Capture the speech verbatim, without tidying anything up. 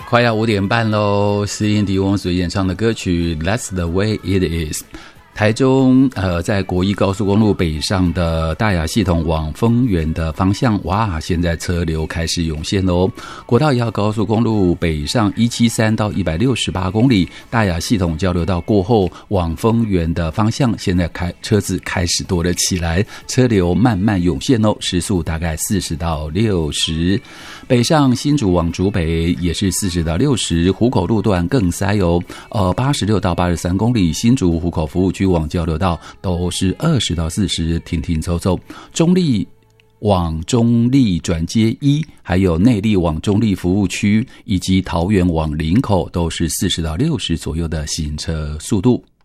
快要五点半喽，施英迪翁所演唱的歌曲 That's the way it is。台中呃，在国一高速公路北上的大雅系统往丰原的方向，哇，现在车流开始涌现喽。国道一号高速公路北上一百七十三到一百六十八公里，大雅系统交流道过后往丰原的方向，现在开车子开始多了起来，车流慢慢涌现哦，时速大概四十到六十。北上新竹往竹北也是四十到六十，湖口路段更塞哦，呃，八十六到八十三公里，新竹湖口服务区往交流道都是二十到四十，停停走走。中立往中立转接一，还有内坜往中立服务区，以及桃园往林口都是四十到六十左右的行车速度。